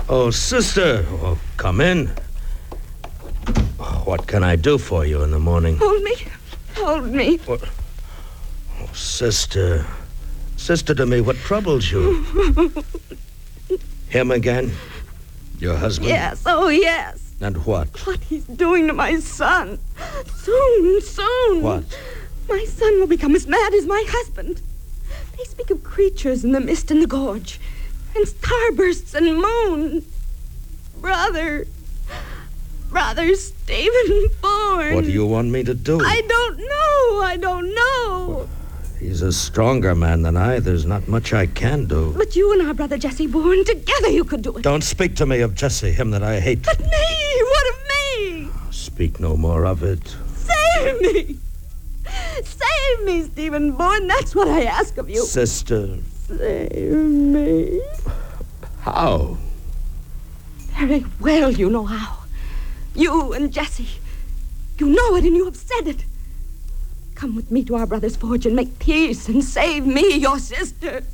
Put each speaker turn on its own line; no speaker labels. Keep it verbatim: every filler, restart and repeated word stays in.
Oh, sister. Oh, come in. What can I do for you in the morning?
Hold me. Hold me.
What? Oh, sister. Sister to me, what troubles you? Him again? Your husband?
Yes, oh yes.
And what?
What he's doing to my son. Soon, soon.
What?
My son will become as mad as my husband. They speak of creatures in the mist and the gorge, and starbursts and moon. Brother, brother Stephen Bourne.
What do you want me to do?
I don't know. I don't know.
Well, he's a stronger man than I. There's not much I can do.
But you and our brother Jesse Bourne, together you could do it.
Don't speak to me of Jesse, him that I hate.
But me, what of me?
Speak no more of it.
Save me. Save me, Stephen Bourne. That's what I ask of you.
Sister.
Save me.
How?
Very well, you know how. You and Jesse. You know it and you have said it. Come with me to our brother's forge and make peace and save me, your sister.